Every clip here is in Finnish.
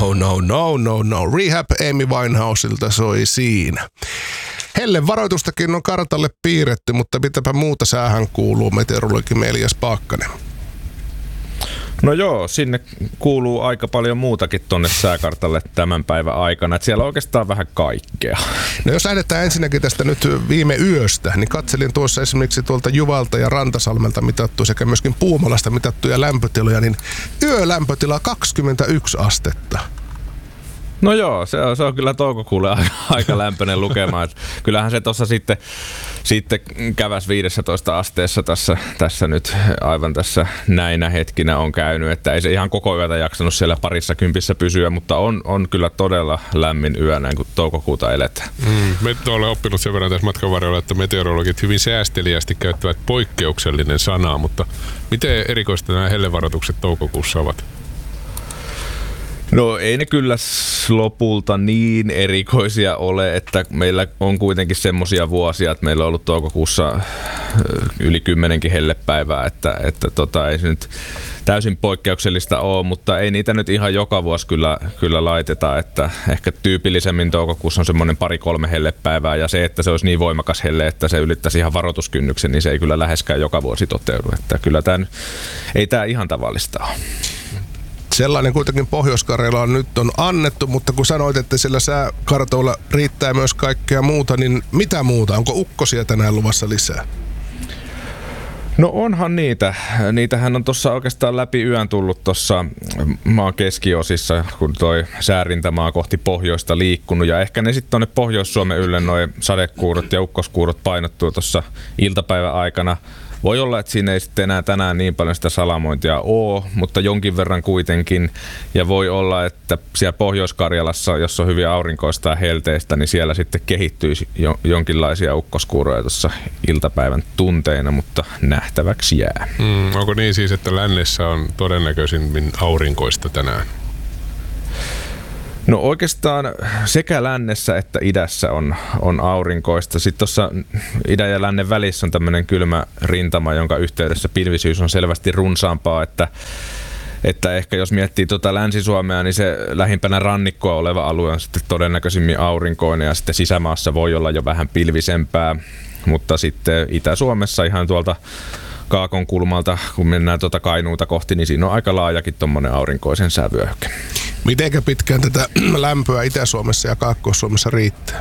No. Rehab Amy Winehouselta soi siinä. Hellen varoitustakin on kartalle piirretty, mutta mitäpä muuta säähän kuuluu, meteorologi Elias Paakkanen? No joo, sinne kuuluu aika paljon muutakin tonne sääkartalle tämän päivän aikana. Et siellä on oikeastaan vähän kaikkea. No jos lähdetään ensinnäkin tästä nyt viime yöstä, niin katselin tuossa esimerkiksi tuolta Juvalta ja Rantasalmelta mitattuja sekä myöskin Puumalasta mitattuja lämpötiloja, niin yölämpötila 21 astetta. No joo, se on kyllä toukokuulle aika lämpöinen lukema. Et kyllähän se tuossa sitten käväs 15 asteessa tässä nyt aivan tässä näinä hetkinä on käynyt, että ei se ihan koko yötä jaksanut siellä parissa kympissä pysyä, mutta on kyllä todella lämmin yö näin kun toukokuuta eletään. Me olen oppinut sen verran tässä matkan varrella, että meteorologit hyvin säästeliästi käyttävät poikkeuksellinen sanaa, mutta miten erikoista nämä hellevaroitukset toukokuussa ovat? No ei ne kyllä lopulta niin erikoisia ole, että meillä on kuitenkin semmoisia vuosia, että meillä on ollut toukokuussa yli 10 hellepäivää, että ei se nyt täysin poikkeuksellista ole, mutta ei niitä nyt ihan joka vuosi kyllä laiteta, että ehkä tyypillisemmin toukokuussa on semmoinen 2-3 hellepäivää ja se, että se olisi niin voimakas helle, että se ylittäisi ihan varoituskynnyksen, niin se ei kyllä läheskään joka vuosi toteudu, että kyllä ei tämä ihan tavallista ole. Sellainen kuitenkin Pohjois-Karjalaan nyt on annettu, mutta kun sanoit, että sillä sääkartoilla riittää myös kaikkea muuta, niin mitä muuta? Onko ukkosia tänään luvassa lisää? No onhan niitä. Niitähän on tuossa oikeastaan läpi yön tullut tuossa maan keskiosissa, kun toi säärintämaa kohti pohjoista liikkunut. Ja ehkä ne sitten tuonne Pohjois-Suomen ylle noi sadekuurot ja ukkoskuurot painottuu tuossa iltapäivän aikana. Voi olla, että siinä ei sitten enää tänään niin paljon sitä salamointia ole, mutta jonkin verran kuitenkin. Ja voi olla, että siellä Pohjois-Karjalassa, jos on hyvin aurinkoista ja helteistä, niin siellä sitten kehittyisi jonkinlaisia ukkoskuuroja tuossa iltapäivän tunteina, mutta nähtäväksi jää. Onko niin siis, että lännessä on todennäköisimmin aurinkoista tänään? No oikeastaan sekä lännessä että idässä on aurinkoista. Sitten tuossa idän ja lännen välissä on tämmöinen kylmä rintama, jonka yhteydessä pilvisyys on selvästi runsaampaa, että ehkä jos miettii Länsi-Suomea, niin se lähimpänä rannikkoa oleva alue on sitten todennäköisimmin aurinkoinen ja sitten sisämaassa voi olla jo vähän pilvisempää, mutta sitten Itä-Suomessa ihan tuolta Kaakon kulmalta, kun mennään Kainuuta kohti, niin siinä on aika laajakin tommonen aurinkoisen säävyöhyke. Mitenkä pitkään tätä lämpöä Itä-Suomessa ja Kaakkois-Suomessa riittää?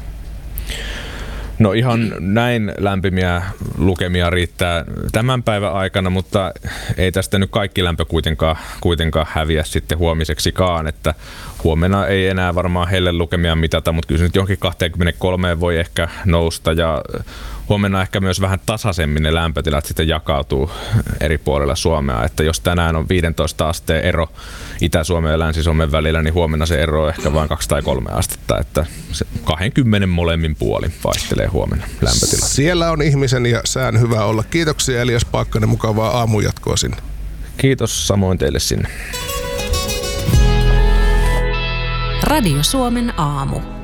No ihan näin lämpimiä lukemia riittää tämän päivän aikana, mutta ei tästä nyt kaikki lämpö kuitenkaan häviä sitten huomiseksikaan, että huomenna ei enää varmaan helle lukemia mitata, mutta kyllä se nyt johonkin 23 voi ehkä nousta ja huomenna ehkä myös vähän tasaisemmin ne lämpötilat sitten jakautuu eri puolilla Suomea, että jos tänään on 15 asteen ero Itä-Suomen ja Länsi-Suomen välillä, niin huomenna se ero on ehkä vain 2 tai 3 astetta, että se 20 molemmin puolin vaihtelee huomenna lämpötilat. Siellä on ihmisen ja sään hyvä olla. Kiitoksia Elias Paakkanen, mukavaa aamujatkoa sinne. Kiitos samoin teille sinne. Radio Suomen aamu.